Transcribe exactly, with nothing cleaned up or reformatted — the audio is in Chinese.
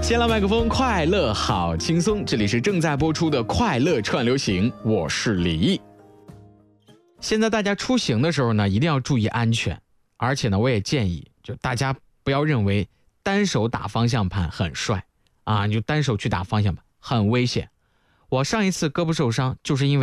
先来麦克风，快乐好轻松，这里是正在播出的快乐串流行，我是李毅。现在大家出行的时候呢，一定要注意安全，而且呢，我也建议，就大家不要认为单手打方向盘很帅啊，你就单手去打方向盘很危险。我上一次胳膊受伤就是因为